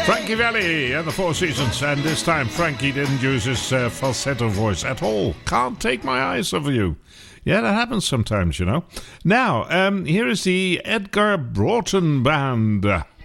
Frankie Valli and the Four Seasons, and this time Frankie didn't use his falsetto voice at all. Can't take my eyes off you. Yeah, that happens sometimes, you know. Now, here is the Edgar Broughton Band.